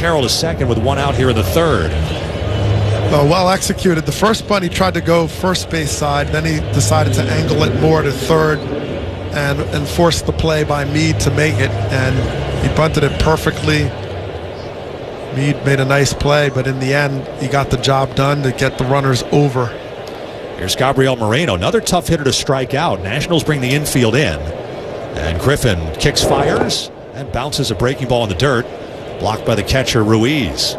Carroll to second with one out here in the third. Well executed. The first bunt, he tried to go first base side. Then he decided to angle it more to third and force the play by Mead to make it. And he bunted it perfectly. Mead made a nice play, but in the end, he got the job done to get the runners over. Here's Gabriel Moreno, another tough hitter to strike out. Nationals bring the infield in. And Griffin kicks, fires, and bounces a breaking ball in the dirt. Blocked by the catcher, Ruiz.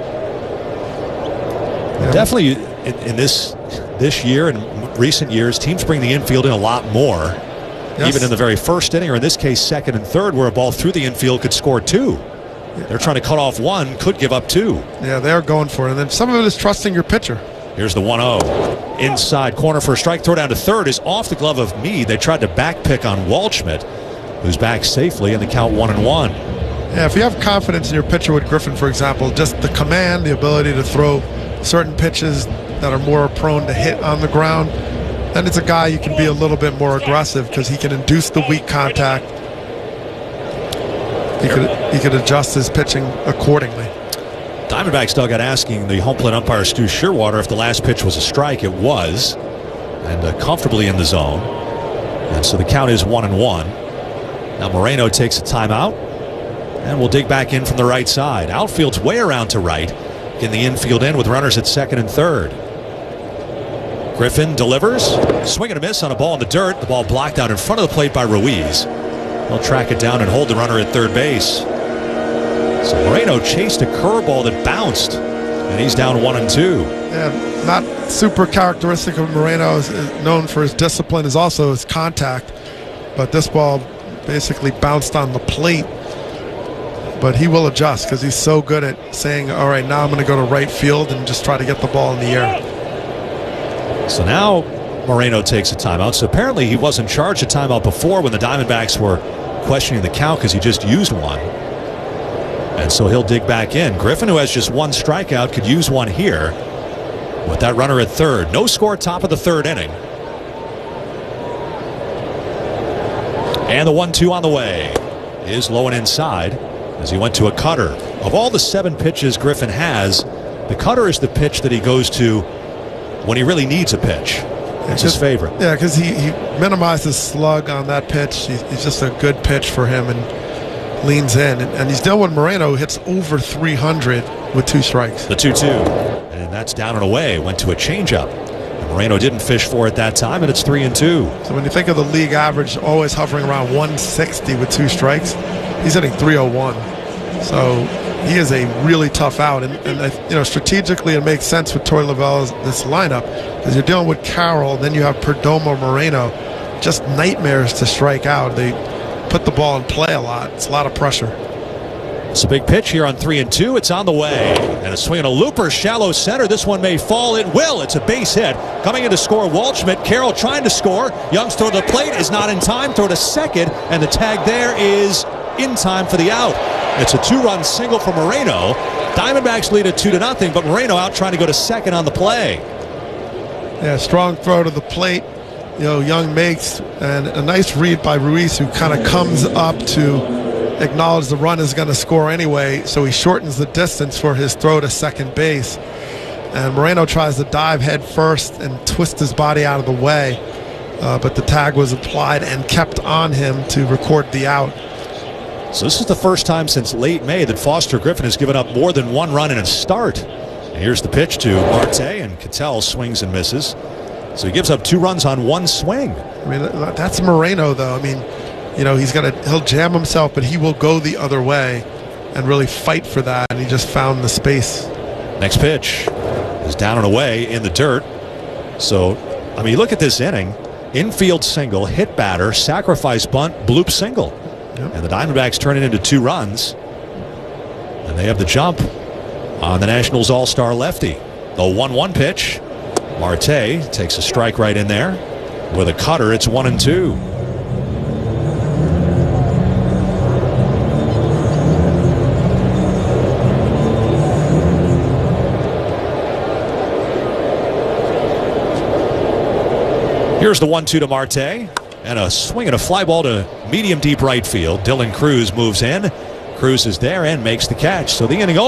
Yeah. Definitely in this year and recent years, teams bring the infield in a lot more. Yes. Even in the very first inning, or in this case, second and third, where a ball through the infield could score two. Yeah. They're trying to cut off one, could give up two. Yeah, they're going for it. And then some of it is trusting your pitcher. Here's the 1-0. Inside corner for a strike. Throw down to third is off the glove of Mead. They tried to back pick on Waldschmidt, who's back safely in the count 1-1. Yeah, if you have confidence in your pitcher with Griffin, for example, just the command, the ability to throw certain pitches that are more prone to hit on the ground, then it's a guy you can be a little bit more aggressive because he can induce the weak contact. He could adjust his pitching accordingly. Diamondbacks dugout asking the home plate umpire Stu Shearwater if the last pitch was a strike. It was, and comfortably in the zone. And so the count is 1-1. Now Moreno takes a timeout, and we'll dig back in from the right side. Outfield's way around to right. In the infield end with runners at second and third. Griffin delivers. Swing and a miss on a ball in the dirt. The ball blocked out in front of the plate by Ruiz. They'll track it down and hold the runner at third base. So Moreno chased a curveball that bounced, and he's down 1-2. Yeah, not super characteristic of Moreno. Is known for his discipline, is also his contact. But this ball basically bounced on the plate. But he will adjust because he's so good at saying, all right, now I'm going to go to right field and just try to get the ball in the air. So now Moreno takes a timeout. So apparently he wasn't charged a timeout before when the Diamondbacks were questioning the count because he just used one. And so he'll dig back in. Griffin, who has just one strikeout, could use one here with that runner at third. No score, top of the third inning. And the 1-2 on the way is low and inside, as he went to a cutter. Of all the 7 pitches Griffin has, the cutter is the pitch that he goes to when he really needs a pitch. It's his favorite. Yeah, because he minimized his slug on that pitch. He's just a good pitch for him and leans in. And he's dealing with Moreno, who hits over 300 with 2 strikes. The 2-2. And that's down and away. Went to a changeup. Moreno didn't fish for it that time, and it's 3-2. So when you think of the league average, always hovering around 160 with 2 strikes, he's hitting 301. So he is a really tough out, and strategically it makes sense with Torey Lovullo's this lineup because you're dealing with Carroll, then you have Perdomo, Moreno, just nightmares to strike out. They put the ball in play a lot. It's a lot of pressure. It's a big pitch here on 3-2. It's on the way, and a swing and a looper, shallow center. This one may fall. It will. It's a base hit. Coming in to score, Waldschmidt. Carroll trying to score. Young's throw to the plate is not in time. Throw to second, and the tag there is in time for the out. It's a 2-run single for Moreno. Diamondbacks lead it 2-0, but Moreno out trying to go to second on the play. Yeah, strong throw to the plate. Young makes, and a nice read by Ruiz, who kind of comes up to acknowledge the run is going to score anyway, so he shortens the distance for his throw to second base. And Moreno tries to dive head first and twist his body out of the way, but the tag was applied and kept on him to record the out. So this is the first time since late May that Foster Griffin has given up more than 1 run in a start. And here's the pitch to Marte, and Ketel swings and misses. So he gives up 2 runs on 1 swing. I mean, that's Moreno, though. I mean, he'll jam himself, but he will go the other way and really fight for that, and he just found the space. Next pitch is down and away in the dirt. So, I mean, look at this inning. Infield single, hit batter, sacrifice bunt, bloop single. Yep. And the Diamondbacks turn it into 2 runs. And they have the jump on the Nationals all-star lefty. The 1-1 pitch. Marte takes a strike right in there. With a cutter, it's 1-2. Here's the 1-2 to Marte, and a swing and a fly ball to medium deep right field. Dylan Cruz moves in. Cruz is there and makes the catch. So the inning